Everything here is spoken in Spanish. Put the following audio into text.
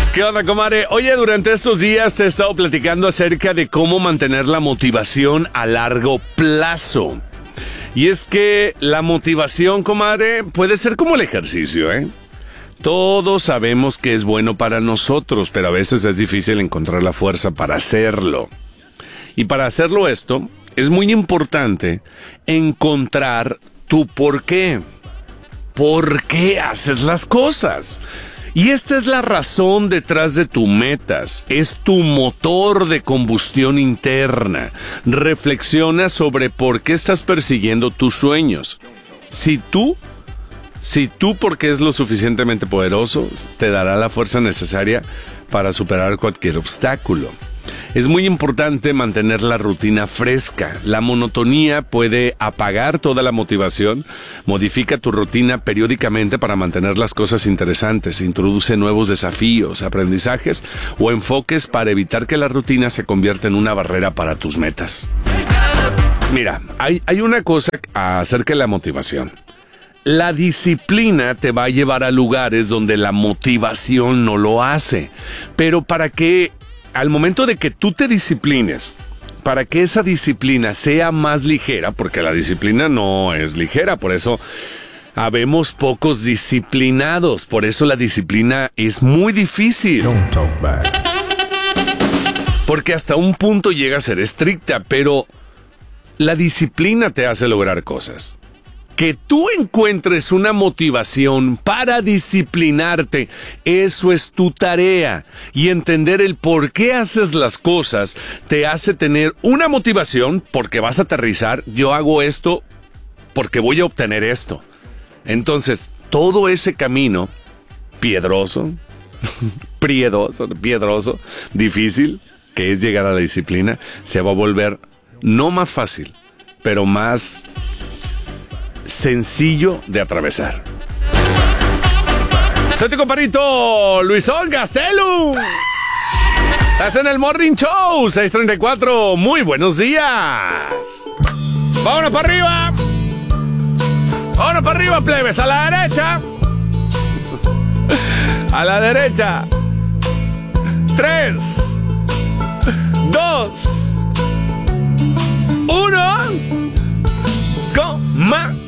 ¿Qué onda, comadre? Oye, durante estos días te he estado platicando acerca de cómo mantener la motivación a largo plazo. Y es que la motivación, comadre, puede ser como el ejercicio, ¿eh? Todos sabemos que es bueno para nosotros, pero a veces es difícil encontrar la fuerza para hacerlo. Y para hacerlo esto, es muy importante encontrar tu por qué. ¿Por qué haces las cosas? Y esta es la razón detrás de tus metas. Es tu motor de combustión interna. Reflexiona sobre por qué estás persiguiendo tus sueños. Si tú, porque es lo suficientemente poderoso, te dará la fuerza necesaria para superar cualquier obstáculo. Es muy importante mantener la rutina fresca. La monotonía puede apagar toda la motivación. Modifica tu rutina periódicamente para mantener las cosas interesantes. Introduce nuevos desafíos, aprendizajes o enfoques para evitar que la rutina se convierta en una barrera para tus metas. Mira, hay una cosa acerca de la motivación. La disciplina te va a llevar a lugares donde la motivación no lo hace. Pero para que al momento de que tú te disciplines, para que esa disciplina sea más ligera, porque la disciplina no es ligera, por eso habemos pocos disciplinados, por eso la disciplina es muy difícil. Porque hasta un punto llega a ser estricta, pero la disciplina te hace lograr cosas. Que tú encuentres una motivación para disciplinarte, eso es tu tarea. Y entender el por qué haces las cosas te hace tener una motivación porque vas a aterrizar. Yo hago esto porque voy a obtener esto. Entonces, todo ese camino piedroso, difícil, que es llegar a la disciplina, se va a volver no más fácil, pero más sencillo de atravesar. Soy tu compadrito Luisón Castelo. Estás en el Morning Show 634. Muy buenos días. Vámonos para arriba. Vámonos para arriba, plebes. A la derecha. A la derecha. 3, 2, 1.